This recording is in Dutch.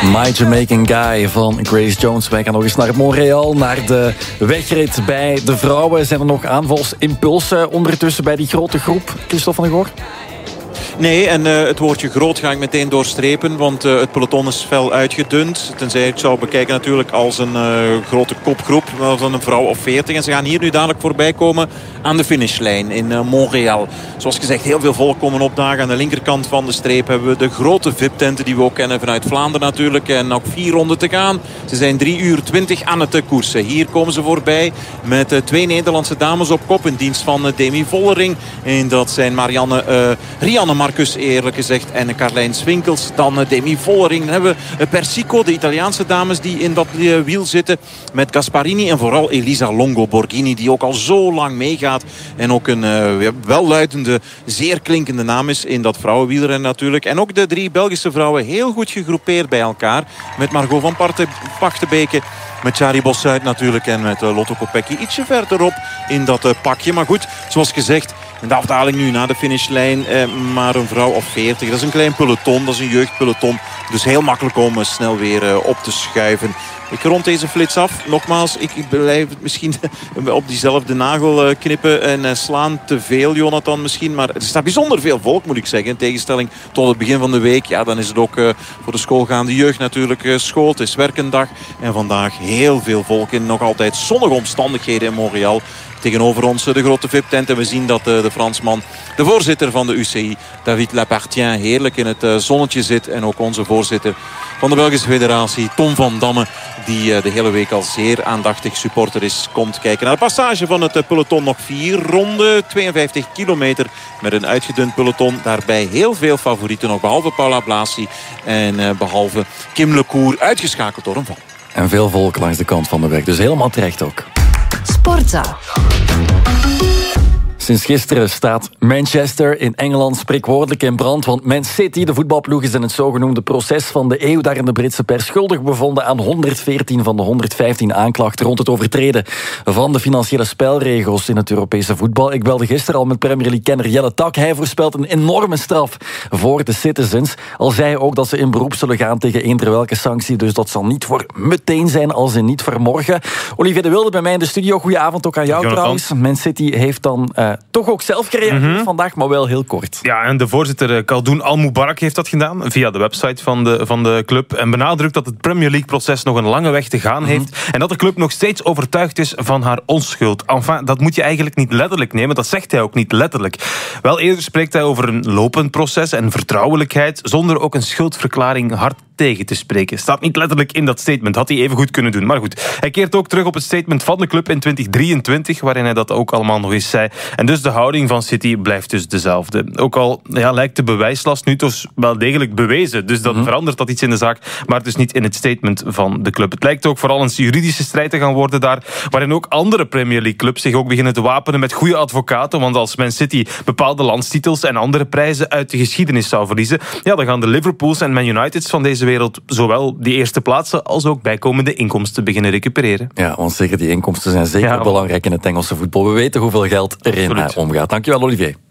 My Jamaican Guy van Grace Jones. Wij gaan nog eens naar Montreal, naar de wegrit bij de vrouwen. Zijn er nog aanvalsimpulsen ondertussen bij die grote groep? Christophe van der Goor? Nee, en het woordje groot ga ik meteen doorstrepen. Want het peloton is fel uitgedund. Tenzij ik zou bekijken natuurlijk als een grote kopgroep. Van een vrouw of 40. En ze gaan hier nu dadelijk voorbij komen aan de finishlijn in Montreal. Zoals gezegd, heel veel volk komen opdagen. Aan de linkerkant van de streep hebben we de grote VIP-tenten die we ook kennen vanuit Vlaanderen natuurlijk. En nog 4 ronden te gaan. Ze zijn 3:20 aan het koersen. Hier komen ze voorbij met 2 Nederlandse dames op kop in dienst van Demi Vollering. En dat zijn Rianne Marcus eerlijk gezegd en Carlijn Swinkels. Dan Demi Vollering. Dan hebben we Persico, de Italiaanse dames die in dat wiel zitten. Met Gasparini en vooral Elisa Longo Borghini die ook al zo lang meegaat. En ook een welluidende, zeer klinkende naam is in dat vrouwenwielrennen natuurlijk. En ook de 3 Belgische vrouwen heel goed gegroepeerd bij elkaar. Met Margot van Pachtebeke. Met Chari Bossuit natuurlijk en met Lotto Kopecky ietsje verderop in dat pakje. Maar goed, zoals gezegd, in de afdaling nu naar de finishlijn. Maar een vrouw of 40, dat is een klein peloton, dat is een jeugdpeloton. Dus heel makkelijk om snel weer op te schuiven. Ik rond deze flits af. Nogmaals, ik blijf het misschien op diezelfde nagel knippen en slaan. Te veel, Jonathan, misschien. Maar er staat bijzonder veel volk, moet ik zeggen. In tegenstelling tot het begin van de week. Ja, dan is het ook voor de schoolgaande jeugd natuurlijk school. Het is werkendag. En vandaag heel veel volk in nog altijd zonnige omstandigheden in Montreal. Tegenover ons de grote VIP-tent. En we zien dat de Fransman, de voorzitter van de UCI, David Lapartien, heerlijk in het zonnetje zit. En ook onze voorzitter van de Belgische Federatie, Tom van Damme, die de hele week al zeer aandachtig supporter is, komt kijken naar de passage van het peloton. Nog 4 ronden, 52 kilometer met een uitgedund peloton. Daarbij heel veel favorieten nog, behalve Paula Blasi en behalve Kim Lecour, uitgeschakeld door een val. En veel volk langs de kant van de weg, dus helemaal terecht ook. Sportza. Sinds gisteren staat Manchester in Engeland spreekwoordelijk in brand. Want Man City, de voetbalploeg, is in het zogenoemde proces van de eeuw daar in de Britse pers schuldig bevonden aan 114 van de 115 aanklachten rond het overtreden van de financiële spelregels in het Europese voetbal. Ik belde gisteren al met Premier League-kenner Jelle Tak. Hij voorspelt een enorme straf voor de Citizens. Al zei hij ook dat ze in beroep zullen gaan tegen eender welke sanctie. Dus dat zal niet voor meteen zijn, als in niet voor morgen. Olivier de Wilde bij mij in de studio. Goedenavond ook aan jou trouwens. Man City heeft dan toch ook zelf gereageerd vandaag, maar wel heel kort. Ja, en de voorzitter Khaldoun Al-Mubarak heeft dat gedaan via de website van de club en benadrukt dat het Premier League-proces nog een lange weg te gaan heeft en dat de club nog steeds overtuigd is van haar onschuld. Enfin, dat moet je eigenlijk niet letterlijk nemen, dat zegt hij ook niet letterlijk. Wel eerder spreekt hij over een lopend proces en vertrouwelijkheid, zonder ook een schuldverklaring hard tegen te spreken. Staat niet letterlijk in dat statement, had hij even goed kunnen doen. Maar goed, hij keert ook terug op het statement van de club in 2023, waarin hij dat ook allemaal nog eens zei. En dus de houding van City blijft dus dezelfde. Ook al lijkt de bewijslast nu toch wel degelijk bewezen. Dus dat verandert dat iets in de zaak, maar dus niet in het statement van de club. Het lijkt ook vooral een juridische strijd te gaan worden daar, waarin ook andere Premier League clubs zich ook beginnen te wapenen met goede advocaten. Want als Man City bepaalde landstitels en andere prijzen uit de geschiedenis zou verliezen, ja, dan gaan de Liverpools en Man Uniteds van deze wereld zowel die eerste plaatsen als ook bijkomende inkomsten beginnen recupereren. Ja, want zeker die inkomsten zijn zeker belangrijk in het Engelse voetbal. We weten hoeveel geld erin omgaat. Dankjewel, Olivier.